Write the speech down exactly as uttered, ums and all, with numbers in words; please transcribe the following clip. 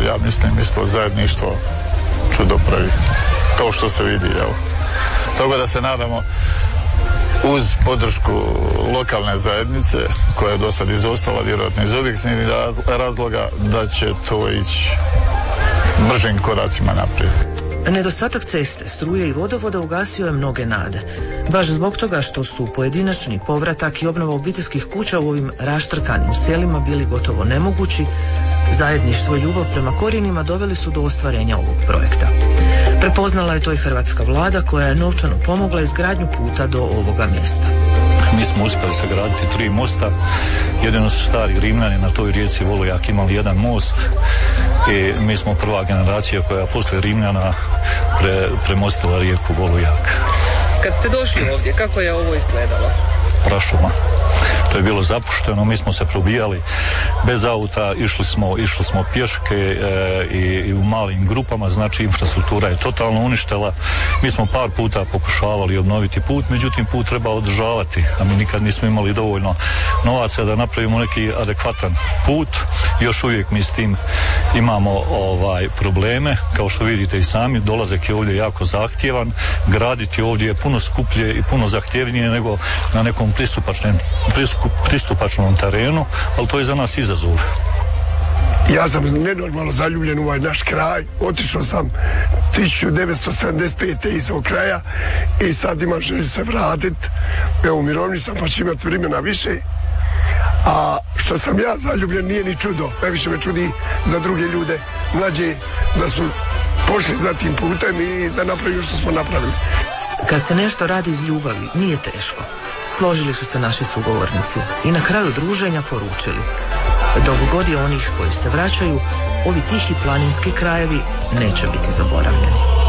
ja mislim isto zajedništvo čudo pravi, kao što se vidi, jel? Toga da se nadamo uz podršku lokalne zajednice, koja je do sad izostala vjerojatno iz objektivnih razloga, da će to ići bržim koracima naprijed. Nedostatak ceste, struje i vodovoda ugasio je mnoge nade. Baš zbog toga što su pojedinačni povratak i obnova obiteljskih kuća u ovim raštrkanim selima bili gotovo nemogući, zajedništvo i ljubav prema korijenima doveli su do ostvarenja ovog projekta. Prepoznala je to i hrvatska vlada koja je novčano pomogla izgradnju puta do ovoga mjesta. Mi smo uspjeli sagraditi tri mosta. Jedino su stari Rimljani na toj rijeci Volujak imali jedan most i mi smo prva generacija koja poslije Rimljana pre, premostila rijeku Volujak. Kad ste došli ovdje, kako je ovo izgledalo? Prašuma. To je bilo zapušteno, mi smo se probijali bez auta, išli smo, išli smo pješke e, i, i u malim grupama, znači infrastruktura je totalno uništila. Mi smo par puta pokušavali obnoviti put, međutim put treba održavati, a mi nikad nismo imali dovoljno novaca da napravimo neki adekvatan put. Još uvijek mi s tim imamo ovaj probleme, kao što vidite i sami, dolazak je ovdje jako zahtjevan, graditi ovdje je puno skuplje i puno zahtjevnije nego na nekom pristupačnom pristupačnom terenu, ali to je za nas izazov. Ja sam nenormalno zaljubljen u ovaj naš kraj. Otišao sam tisuću devetsto sedamdeset pete iz ovog kraja i sad imam želju se vratiti. Evo, u mirovini sam, pa ću imati vremena više. A što sam ja zaljubljen nije ni čudo. Najviše me čudi za druge ljude mlađe da su pošli za tim putem i da napravimo što smo napravili. Kad se nešto radi iz ljubavi, nije teško. Složili su se naši sugovornici i na kraju druženja poručili: dok god je onih koji se vraćaju, ovi tihi planinski krajevi neće biti zaboravljeni.